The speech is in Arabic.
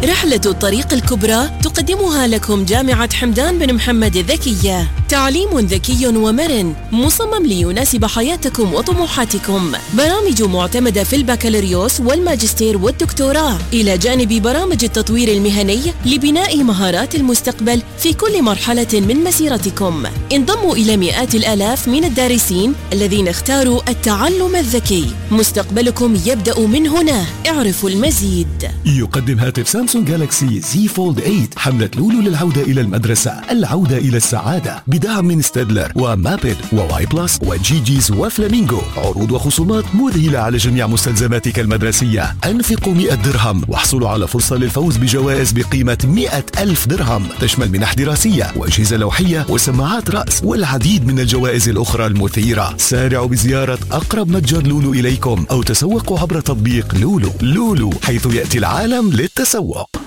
رحلة الطريق الكبرى تقدمها لكم جامعة حمدان بن محمد الذكية. تعليم ذكي ومرن مصمم ليناسب حياتكم وطموحاتكم. برامج معتمدة في البكالوريوس والماجستير والدكتوراه، إلى جانب برامج التطوير المهني لبناء مهارات المستقبل في كل مرحلة من مسيرتكم. انضموا إلى مئات الآلاف من الدارسين الذين اختاروا التعلم الذكي. مستقبلكم يبدأ من هنا. اعرفوا المزيد. يقدم هاتف سامسونج جالاكسي زي فولد 8 حملة لولو للعودة إلى المدرسة، العودة إلى السعادة، بدعم من ستادلر ومابل وواي بلس وجي جيز وفلامينغو. عروض وخصومات مذهلة على جميع مستلزماتك المدرسية. أنفقوا 100 درهم واحصلوا على فرصة للفوز بجوائز بقيمة 100,000 درهم، تشمل منح دراسية وأجهزة لوحية وسماعات رأس والعديد من الجوائز الأخرى المثيرة. سارعوا بزيارة أقرب متجر لولو إليكم أو تسوقوا عبر تطبيق لولو. لولو، حيث يأتي العالم للتسوق.